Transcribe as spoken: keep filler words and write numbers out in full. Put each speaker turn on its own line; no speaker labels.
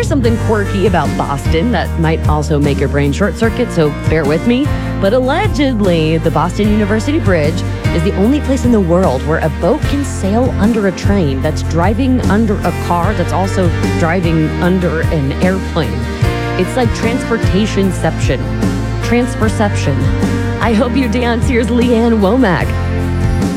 something quirky about Boston that might also make your brain short circuit, so bear with me. But allegedly, the Boston University Bridge is the only place in the world where a boat can sail under a train that's driving under a car that's also driving under an airplane. It's like transportationception. Transperception. I hope you dance. Here's Leanne Womack.